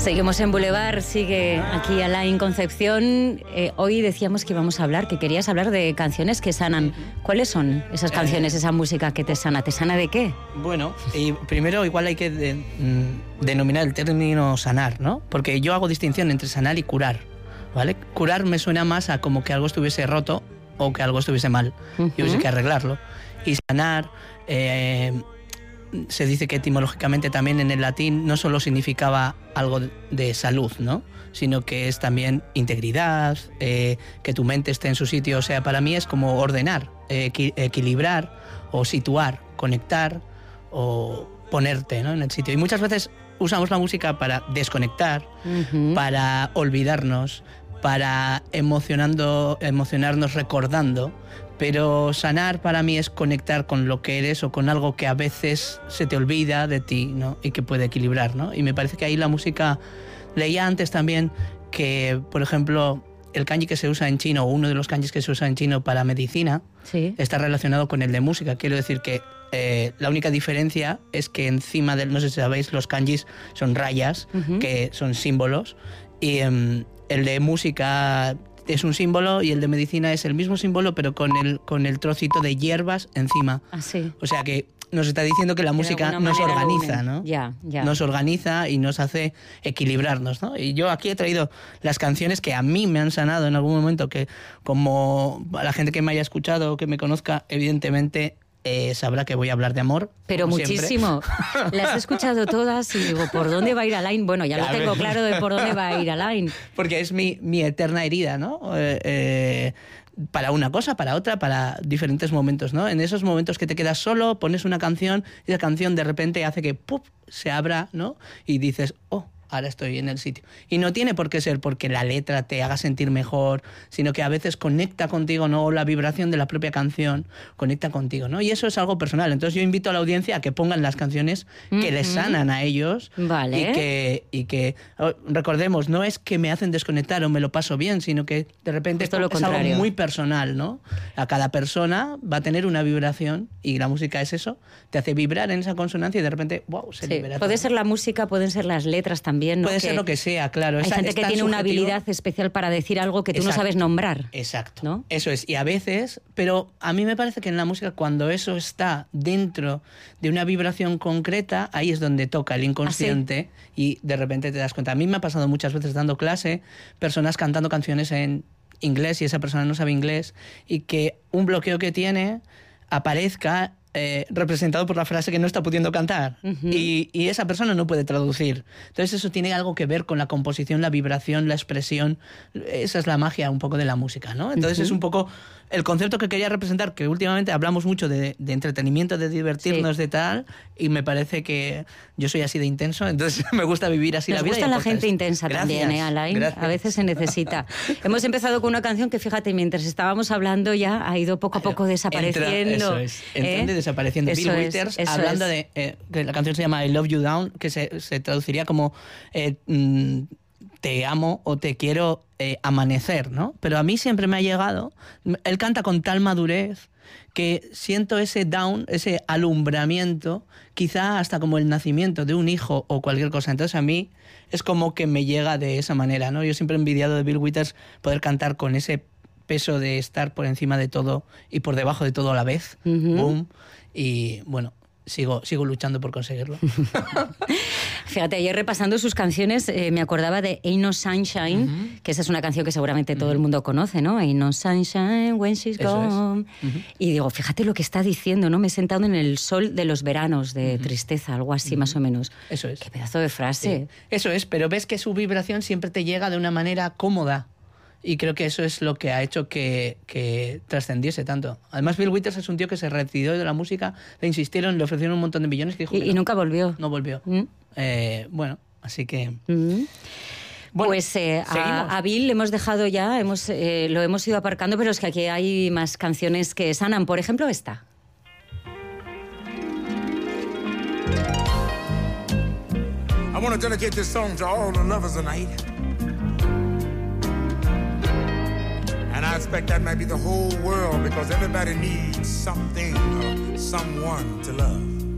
Seguimos en Boulevard, sigue aquí Alain Concepción. Hoy decíamos que íbamos a hablar, que querías hablar de canciones que sanan. ¿Cuáles son esas canciones, esa música que te sana? ¿Te sana de qué? Bueno, y primero igual hay que denominar el término sanar, ¿no? Porque yo hago distinción entre sanar y curar, ¿vale? Curar me suena más a como que algo estuviese roto o que algo estuviese mal y hubiese que arreglarlo. Y sanar... se dice que etimológicamente también en el latín no solo significaba algo de salud, ¿no? Sino que es también integridad, que tu mente esté en su sitio. O sea, para mí es como ordenar, equilibrar o situar, conectar o ponerte, ¿no?, en el sitio. Y muchas veces usamos la música para desconectar, para olvidarnos, para emocionarnos recordando. Pero sanar para mí es conectar con lo que eres o con algo que a veces se te olvida de ti, ¿no?, y que puede equilibrar, ¿no? Y me parece que ahí la música... Leía antes también que, por ejemplo, el kanji que se usa en chino, o uno de los kanjis que se usa en chino para medicina, sí, está relacionado con el de música. Quiero decir que la única diferencia es que encima del... No sé si sabéis, los kanjis son rayas, que son símbolos, y el de música... es un símbolo y el de medicina es el mismo símbolo, pero con el trocito de hierbas encima. Ah, sí. O sea que nos está diciendo que la música nos organiza, ¿no? Ya. Nos organiza y nos hace equilibrarnos, ¿no? Y yo aquí he traído las canciones que a mí me han sanado en algún momento, que como a la gente que me haya escuchado o que me conozca, evidentemente... sabrá que voy a hablar de amor. Pero muchísimo. Las he escuchado todas y digo, ¿por dónde va a ir Alain? Bueno, ya lo tengo claro de por dónde va a ir Alain. Porque es mi eterna herida, ¿no? Para una cosa, para otra, para diferentes momentos, ¿no? En esos momentos que te quedas solo, pones una canción y esa canción de repente hace que ¡pup!, se abra, ¿no? Y dices, oh, ahora estoy en el sitio. Y no tiene por qué ser porque la letra te haga sentir mejor, sino que a veces conecta contigo, ¿no? O la vibración de la propia canción conecta contigo, ¿no? Y eso es algo personal. Entonces yo invito a la audiencia a que pongan las canciones que les sanan a ellos. Vale. Y que recordemos, no es que me hacen desconectar o me lo paso bien, sino que de repente es algo muy personal, ¿no? A cada persona va a tener una vibración y la música es eso, te hace vibrar en esa consonancia y de repente, wow, se libera. Puede ser la música, pueden ser las letras también, ¿no? Puede ser lo que sea, claro. Hay gente que tiene una habilidad especial para decir algo que tú no sabes nombrar. Exacto, ¿no? Eso es. Y a veces, pero a mí me parece que en la música, cuando eso está dentro de una vibración concreta, ahí es donde toca el inconsciente. ¿Ah, sí? Y de repente te das cuenta. A mí me ha pasado muchas veces dando clase, personas cantando canciones en inglés y esa persona no sabe inglés, y que un bloqueo que tiene aparezca representado por la frase que no está pudiendo cantar, y esa persona no puede traducir. Entonces eso tiene algo que ver con la composición, la vibración, la expresión. Esa es la magia un poco de la música, ¿no? Entonces es un poco el concepto que quería representar, que últimamente hablamos mucho de entretenimiento, de divertirnos, de tal, y me parece que yo soy así de intenso, entonces me gusta vivir así la vida. Nos gusta la gente intensa también, Alain. Gracias. A veces se necesita. Hemos empezado con una canción que, fíjate, mientras estábamos hablando ya ha ido poco a poco desapareciendo. Entrando y desapareciendo. Bill Withers hablando de... que la canción se llama I Love You Down, que se traduciría como... te amo o te quiero amanecer, ¿no? Pero a mí siempre me ha llegado, él canta con tal madurez que siento ese down, ese alumbramiento, quizá hasta como el nacimiento de un hijo o cualquier cosa. Entonces a mí es como que me llega de esa manera, ¿no? Yo siempre he envidiado de Bill Withers poder cantar con ese peso de estar por encima de todo y por debajo de todo a la vez. Boom. Y bueno... Sigo luchando por conseguirlo. Fíjate, ayer repasando sus canciones me acordaba de Ain't No Sunshine, que esa es una canción que seguramente todo el mundo conoce, ¿no? Ain't no sunshine when she's gone. Y digo, fíjate lo que está diciendo, ¿no? Me he sentado en el sol de los veranos de tristeza, algo así más o menos. Eso es. Qué pedazo de frase. Sí. Eso es, pero ves que su vibración siempre te llega de una manera cómoda. Y creo que eso es lo que ha hecho que trascendiese tanto. Además, Bill Withers es un tío que se retiró de la música, le insistieron, le ofrecieron un montón de millones. Que dijo y nunca volvió. No volvió. Bueno, así que... Bueno, pues a Bill le hemos dejado ya, lo hemos ido aparcando, pero es que aquí hay más canciones que sanan. Por ejemplo, esta. I want to dedicate this song to all the lovers tonight. And I expect that might be the whole world, because everybody needs something or someone to love.